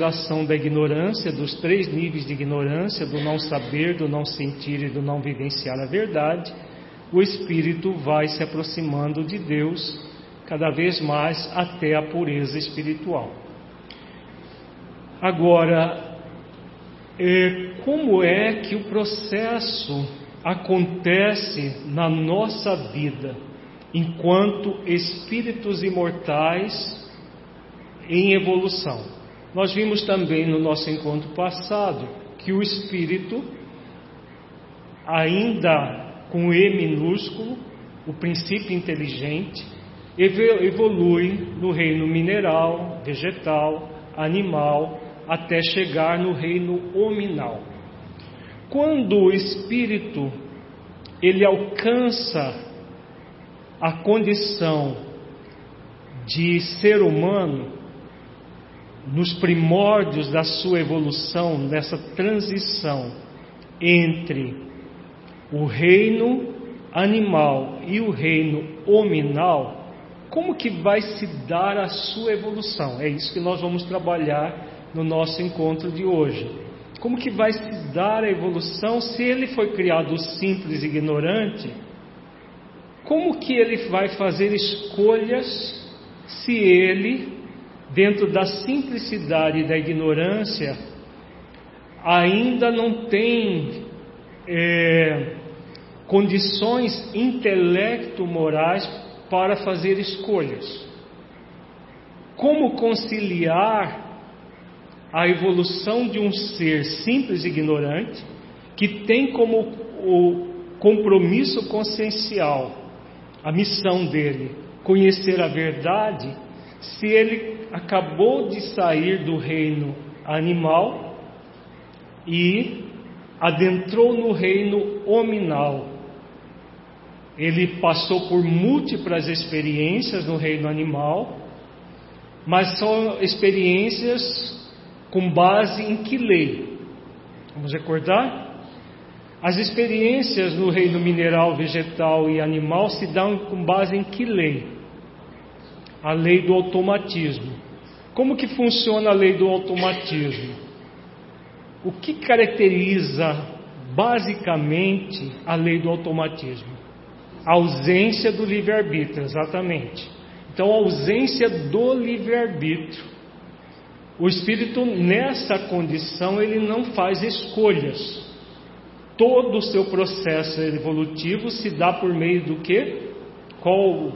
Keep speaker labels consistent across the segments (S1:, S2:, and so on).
S1: consideração da ignorância, dos 3 níveis de ignorância, do não saber, do não sentir e do não vivenciar a verdade, o espírito vai se aproximando de Deus cada vez mais até a pureza espiritual. Agora, como é que o processo acontece na nossa vida, enquanto espíritos imortais em evolução? Nós vimos também no nosso encontro passado que o espírito, ainda com E minúsculo, o princípio inteligente, evolui no reino mineral, vegetal, animal, até chegar no reino hominal. Quando o espírito ele alcança a condição de ser humano, nos primórdios da sua evolução, nessa transição entre o reino animal e o reino hominal, como que vai se dar a sua evolução? É isso que nós vamos trabalhar no nosso encontro de hoje. Como que vai se dar a evolução se ele foi criado simples e ignorante? Como que ele vai fazer escolhas se ele, dentro da simplicidade e da ignorância, ainda não tem condições intelecto-morais para fazer escolhas? Como conciliar a evolução de um ser simples e ignorante, que tem como o compromisso consciencial, a missão dele, conhecer a verdade, se ele acabou de sair do reino animal e adentrou no reino hominal? Ele passou por múltiplas experiências no reino animal, mas são experiências com base em que lei? Vamos recordar? As experiências no reino mineral, vegetal e animal se dão com base em que lei? A lei do automatismo. Como que funciona a lei do automatismo? O que caracteriza basicamente a lei do automatismo? A ausência do livre-arbítrio, exatamente. Então, a ausência do livre-arbítrio. O espírito, nessa condição, ele não faz escolhas. Todo o seu processo evolutivo se dá por meio do quê? Qual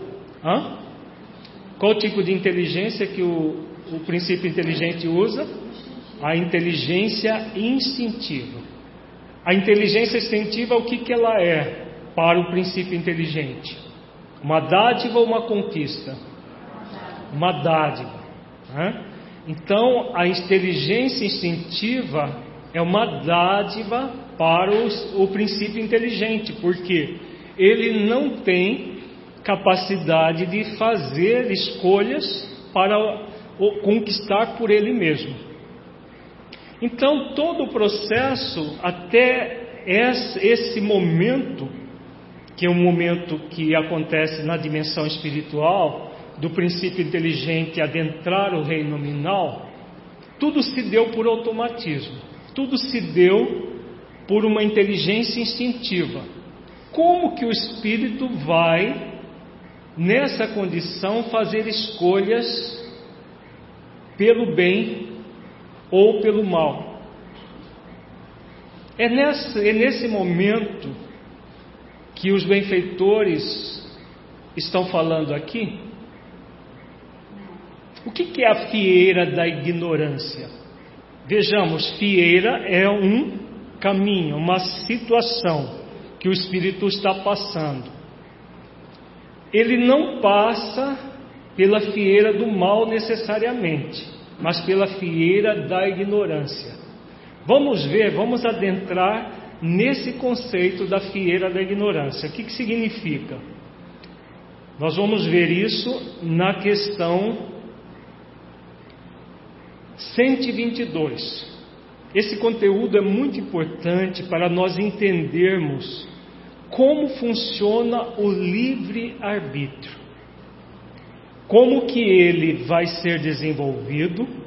S1: tipo de inteligência que o princípio inteligente usa? A inteligência instintiva. A inteligência instintiva, o que ela é para o princípio inteligente? Uma dádiva ou uma conquista? Uma dádiva. Então, a inteligência instintiva é uma dádiva para o princípio inteligente, porque ele não tem capacidade de fazer escolhas para conquistar por ele mesmo. Então, todo o processo, até esse momento, que é um momento que acontece na dimensão espiritual, do princípio inteligente adentrar o reino nominal, tudo se deu por automatismo, tudo se deu por uma inteligência instintiva. Como que o espírito vai, nessa condição, fazer escolhas pelo bem ou pelo mal? É nesse momento que os benfeitores estão falando aqui. O que é a fieira da ignorância? Vejamos, fieira é um caminho, uma situação que o espírito está passando. Ele não passa pela fieira do mal necessariamente, mas pela fieira da ignorância. Vamos ver, vamos adentrar nesse conceito da fieira da ignorância. O que significa? Nós vamos ver isso na questão 122. Esse conteúdo é muito importante para nós entendermos como funciona o livre-arbítrio, como que ele vai ser desenvolvido